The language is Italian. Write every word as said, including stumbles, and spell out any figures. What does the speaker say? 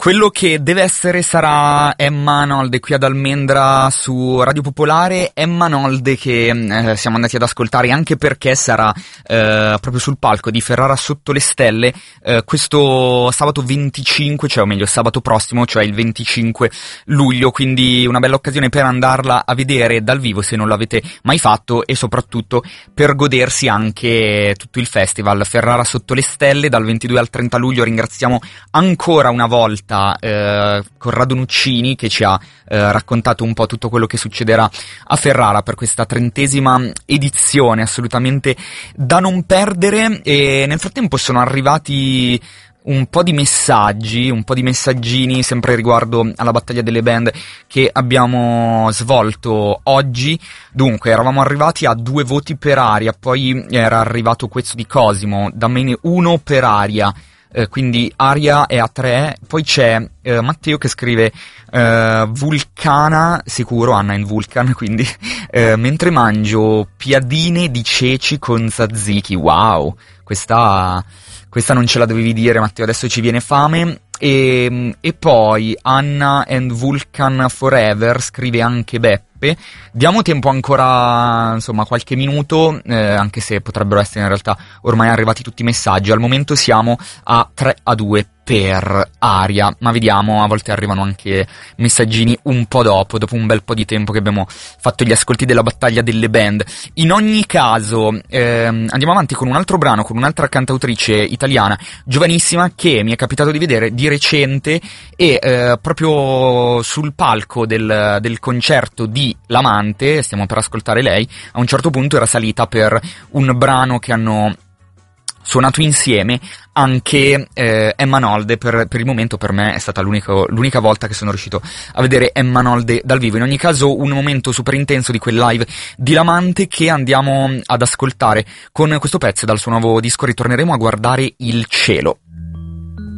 Quello che deve essere sarà Emma Nolde qui ad Almendra su Radio Popolare. Emma Nolde che eh, siamo andati ad ascoltare anche perché sarà eh, proprio sul palco di Ferrara Sotto le Stelle eh, questo sabato venticinque, cioè o meglio sabato prossimo, cioè il venticinque luglio, quindi una bella occasione per andarla a vedere dal vivo se non l'avete mai fatto e soprattutto per godersi anche tutto il festival Ferrara Sotto le Stelle dal ventidue al trenta luglio. Ringraziamo ancora una volta eh, Corrado Nuccini che ci ha eh, raccontato un po' tutto quello che succederà a Ferrara per questa trentesima edizione assolutamente da non perdere. E nel frattempo sono arrivati un po' di messaggi, un po' di messaggini sempre riguardo alla battaglia delle band che abbiamo svolto oggi. Dunque, eravamo arrivati a due voti per Aria, poi era arrivato questo di Cosimo, dammene uno per Aria, eh, quindi Aria è a tre, poi c'è eh, Matteo che scrive eh, Vulcana, sicuro, Anna in Vulcan, quindi eh, mentre mangio piadine di ceci con tzatziki, wow, questa... Questa non ce la dovevi dire, Matteo, adesso ci viene fame. E, e poi Anna and Vulcan Forever scrive anche Beppe. Diamo tempo ancora, insomma, qualche minuto, eh, anche se potrebbero essere in realtà ormai arrivati tutti i messaggi. Al momento siamo a tre a due per Aria, ma vediamo, a volte arrivano anche messaggini un po' dopo, dopo un bel po' di tempo che abbiamo fatto gli ascolti della battaglia delle band. In ogni caso, ehm, andiamo avanti con un altro brano, con un'altra cantautrice italiana, giovanissima, che mi è capitato di vedere di recente e eh, proprio sul palco del, del concerto di L'Amante, stiamo per ascoltare lei, a un certo punto era salita per un brano che hanno suonato insieme anche eh, Emma Nolde. Per, per il momento per me è stata l'unico, l'unica volta che sono riuscito a vedere Emma Nolde dal vivo. In ogni caso un momento super intenso di quel live di L'Amante che andiamo ad ascoltare. Con questo pezzo dal suo nuovo disco ritorneremo a guardare il cielo.